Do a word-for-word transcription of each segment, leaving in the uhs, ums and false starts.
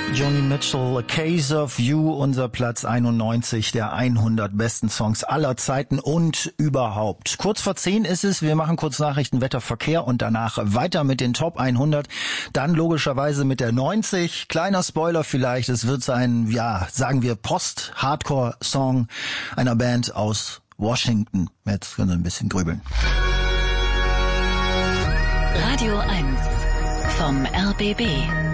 Joni Mitchell, A Case of You, unser Platz einundneunzig der hundert besten Songs aller Zeiten und überhaupt. Kurz vor zehn ist es, wir machen kurz Nachrichten, Wetter, Verkehr und danach weiter mit den Top hundert. Dann logischerweise mit der neunzig. Kleiner Spoiler vielleicht, es wird sein, ja, sagen wir Post-Hardcore-Song einer Band aus Washington. Jetzt können wir ein bisschen grübeln. Radio eins vom R B B.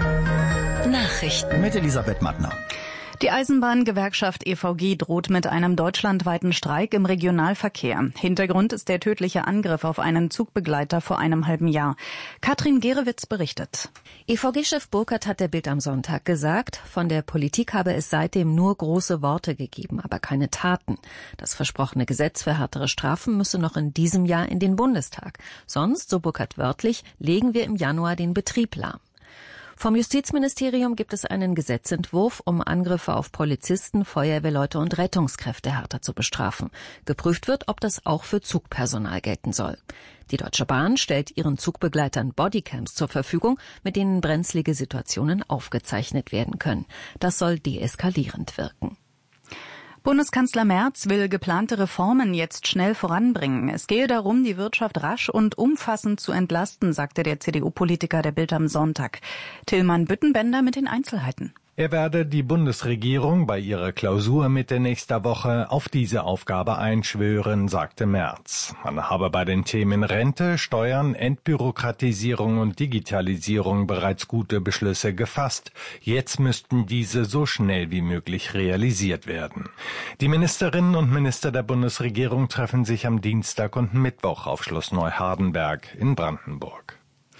Nachrichten mit Elisabeth Mattner. Die Eisenbahngewerkschaft E V G droht mit einem deutschlandweiten Streik im Regionalverkehr. Hintergrund ist der tödliche Angriff auf einen Zugbegleiter vor einem halben Jahr. Katrin Gerewitz berichtet. E V G-Chef Burkhardt hat der Bild am Sonntag gesagt, von der Politik habe es seitdem nur große Worte gegeben, aber keine Taten. Das versprochene Gesetz für härtere Strafen müsse noch in diesem Jahr in den Bundestag. Sonst, so Burkhardt wörtlich, legen wir im Januar den Betrieb lahm. Vom Justizministerium gibt es einen Gesetzentwurf, um Angriffe auf Polizisten, Feuerwehrleute und Rettungskräfte härter zu bestrafen. Geprüft wird, ob das auch für Zugpersonal gelten soll. Die Deutsche Bahn stellt ihren Zugbegleitern Bodycams zur Verfügung, mit denen brenzlige Situationen aufgezeichnet werden können. Das soll deeskalierend wirken. Bundeskanzler Merz will geplante Reformen jetzt schnell voranbringen. Es gehe darum, die Wirtschaft rasch und umfassend zu entlasten, sagte der C D U-Politiker der Bild am Sonntag. Tillmann Büttenbender mit den Einzelheiten. Er werde die Bundesregierung bei ihrer Klausur Mitte nächster Woche auf diese Aufgabe einschwören, sagte Merz. Man habe bei den Themen Rente, Steuern, Entbürokratisierung und Digitalisierung bereits gute Beschlüsse gefasst. Jetzt müssten diese so schnell wie möglich realisiert werden. Die Ministerinnen und Minister der Bundesregierung treffen sich am Dienstag und Mittwoch auf Schloss Neuhardenberg in Brandenburg.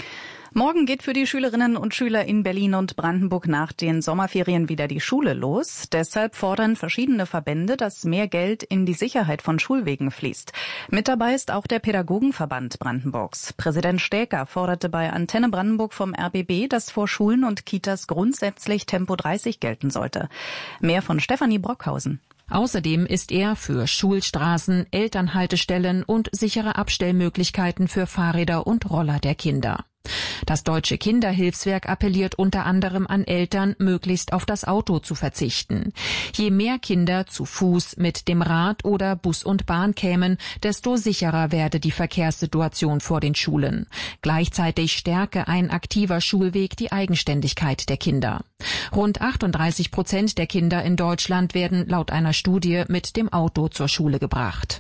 Morgen geht für die Schülerinnen und Schüler in Berlin und Brandenburg nach den Sommerferien wieder die Schule los. Deshalb fordern verschiedene Verbände, dass mehr Geld in die Sicherheit von Schulwegen fließt. Mit dabei ist auch der Pädagogenverband Brandenburgs. Präsident Stäker forderte bei Antenne Brandenburg vom R B B, dass vor Schulen und Kitas grundsätzlich Tempo dreißig gelten sollte. Mehr von Stefanie Brockhausen. Außerdem ist er für Schulstraßen, Elternhaltestellen und sichere Abstellmöglichkeiten für Fahrräder und Roller der Kinder. Das Deutsche Kinderhilfswerk appelliert unter anderem an Eltern, möglichst auf das Auto zu verzichten. Je mehr Kinder zu Fuß, mit dem Rad oder Bus und Bahn kämen, desto sicherer werde die Verkehrssituation vor den Schulen. Gleichzeitig stärke ein aktiver Schulweg die Eigenständigkeit der Kinder. Rund achtunddreißig Prozent der Kinder in Deutschland werden laut einer Studie mit dem Auto zur Schule gebracht.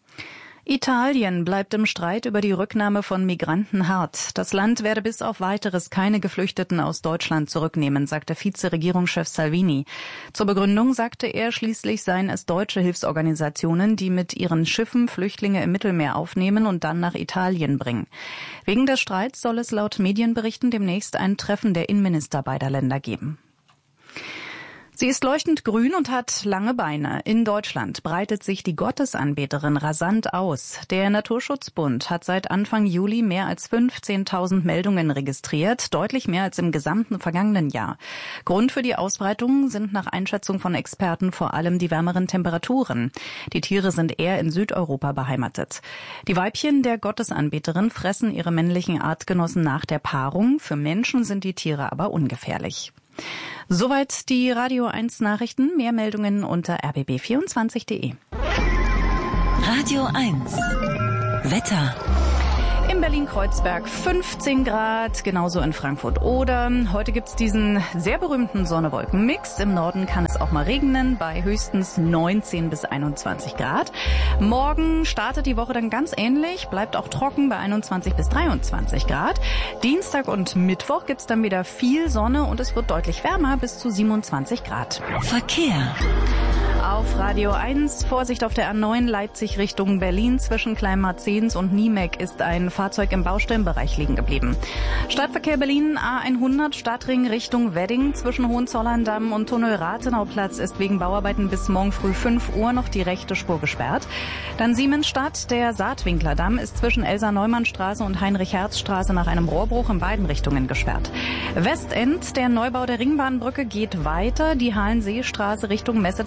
Italien bleibt im Streit über die Rücknahme von Migranten hart. Das Land werde bis auf Weiteres keine Geflüchteten aus Deutschland zurücknehmen, sagte Vizeregierungschef Salvini. Zur Begründung sagte er, schließlich seien es deutsche Hilfsorganisationen, die mit ihren Schiffen Flüchtlinge im Mittelmeer aufnehmen und dann nach Italien bringen. Wegen des Streits soll es laut Medienberichten demnächst ein Treffen der Innenminister beider Länder geben. Sie ist leuchtend grün und hat lange Beine. In Deutschland breitet sich die Gottesanbeterin rasant aus. Der Naturschutzbund hat seit Anfang Juli mehr als fünfzehntausend Meldungen registriert, deutlich mehr als im gesamten vergangenen Jahr. Grund für die Ausbreitung sind nach Einschätzung von Experten vor allem die wärmeren Temperaturen. Die Tiere sind eher in Südeuropa beheimatet. Die Weibchen der Gottesanbeterin fressen ihre männlichen Artgenossen nach der Paarung. Für Menschen sind die Tiere aber ungefährlich. Soweit die Radio eins Nachrichten. Mehr Meldungen unter r b b vierundzwanzig punkt de. Radio eins Wetter. In Berlin-Kreuzberg fünfzehn Grad, genauso in Frankfurt-Oder. Heute gibt's diesen sehr berühmten Sonne-Wolken-Mix. Im Norden kann es auch mal regnen, bei höchstens neunzehn bis einundzwanzig Grad. Morgen startet die Woche dann ganz ähnlich, bleibt auch trocken bei einundzwanzig bis dreiundzwanzig Grad. Dienstag und Mittwoch gibt's dann wieder viel Sonne und es wird deutlich wärmer, bis zu siebenundzwanzig Grad. Verkehr. Auf Radio eins, Vorsicht auf der A neun Leipzig Richtung Berlin. Zwischen Kleinmarzens und Niemek ist ein Fahrzeug im Baustellenbereich liegen geblieben. Stadtverkehr Berlin A hundert Stadtring Richtung Wedding. Zwischen Hohenzollern-Damm und Tunnel Rathenauplatz ist wegen Bauarbeiten bis morgen früh fünf Uhr noch die rechte Spur gesperrt. Dann Siemensstadt, der Saatwinkler-Damm ist zwischen Elsa-Neumann-Straße und Heinrich-Herz-Straße nach einem Rohrbruch in beiden Richtungen gesperrt. Westend, der Neubau der Ringbahnbrücke geht weiter. Die Halensee-Straße Richtung Messedamm ist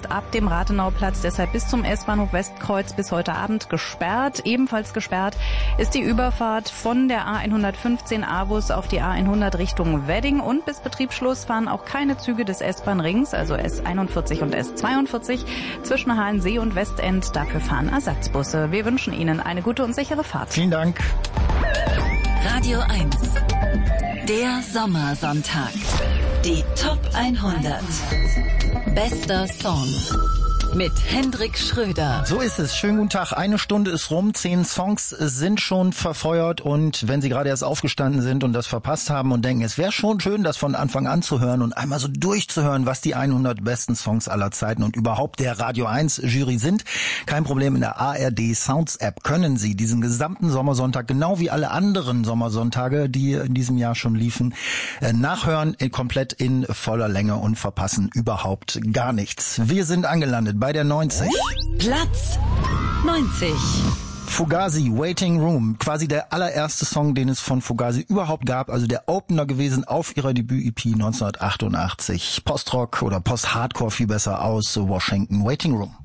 Ausfahrt ab dem Rathenauplatz deshalb bis zum S-Bahnhof Westkreuz bis heute Abend gesperrt. Ebenfalls gesperrt ist die Überfahrt von der A hundertfünfzehn Avus auf die A hundert Richtung Wedding und bis Betriebsschluss fahren auch keine Züge des S-Bahn-Rings, also S einundvierzig und S zweiundvierzig, zwischen Halensee und Westend. Dafür fahren Ersatzbusse. Wir wünschen Ihnen eine gute und sichere Fahrt. Vielen Dank. Radio eins. Der Sommersonntag. Die Top hundert. Bester Song. Mit Hendrik Schröder. So ist es. Schönen guten Tag. Eine Stunde ist rum. Zehn Songs sind schon verfeuert. Und wenn Sie gerade erst aufgestanden sind und das verpasst haben und denken, es wäre schon schön, das von Anfang an zu hören und einmal so durchzuhören, was die hundert besten Songs aller Zeiten und überhaupt der Radio eins Jury sind. Kein Problem. In der A R D Sounds App können Sie diesen gesamten Sommersonntag, genau wie alle anderen Sommersonntage, die in diesem Jahr schon liefen, nachhören, komplett in voller Länge und verpassen überhaupt gar nichts. Wir sind angelandet bei der neunzig. Platz neunzig. Fugazi, Waiting Room, quasi der allererste Song, den es von Fugazi überhaupt gab, also der Opener gewesen auf ihrer Debüt-E P neunzehnhundertachtundachtzig. Postrock oder Post-Hardcore viel besser aus Washington, Waiting Room.